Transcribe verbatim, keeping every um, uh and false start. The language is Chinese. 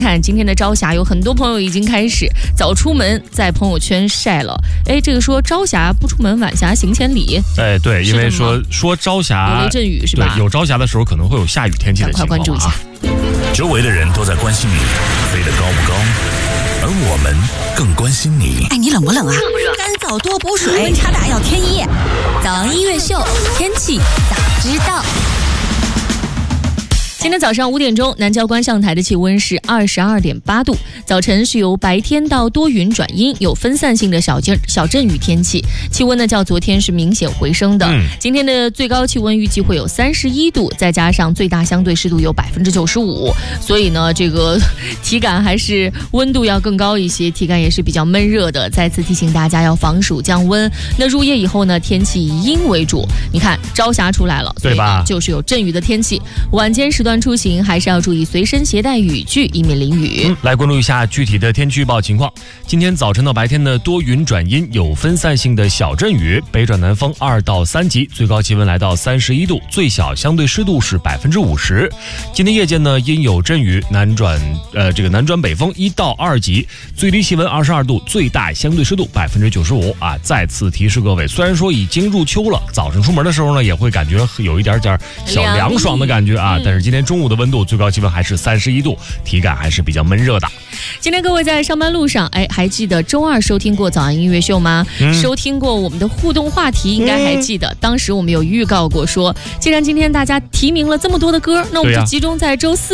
看今天的朝霞，有很多朋友已经开始早出门，在朋友圈晒了。哎，这个说朝霞不出门，晚霞行千里。 哎，对，因为说说朝霞有雷阵雨是吧？ 对，有朝霞的时候可能会有下雨天气的情况。 快关注一下， 周围的人都在关心你飞得高不高，而我们更关心你。 哎，你冷不冷啊？干燥多补水，温差大要添衣。早安音乐秀，天气早知道。 今天早上五点钟，南郊观上台的气温是二十二点八度。早晨是由白天到多云转阴，有分散性的小阵小阵雨天气。气温呢较昨天是明显回升的。嗯、今天的最高气温预计会有三十一度，再加上最大相对湿度有百分之九十五，所以呢，这个体感还是温度要更高一些，体感也是比较闷热的。再次提醒大家要防暑降温。那入夜以后呢，天气以阴为主。你看朝霞出来了， 对吧？ 就是有阵雨的天气。晚间时段出行还是要注意随身携带雨具，以免淋雨、 嗯、来关注一下具体的天气预报情况。今天早晨到白天的多云转阴，有分散性的小阵雨，北转南风二到三级，最高气温来到三十一度，最小相对湿度是百分之五十。今天夜间呢阴有阵雨，南转呃这个南转北风一到二级，最低气温二十二度，最大相对湿度百分之九十五啊。再次提示各位，虽然说已经入秋了，早上出门的时候呢也会感觉有一点点小凉爽的感觉啊，嗯、但是今天中午的温度最高气温还是三十一度，体感还是比较闷热的。 今天各位在上班路上，哎，还记得周二收听过早安音乐秀吗？嗯、收听过我们的互动话题，应该还记得。嗯、当时我们有预告过说，既然今天大家提名了这么多的歌，那我们就集中在周四。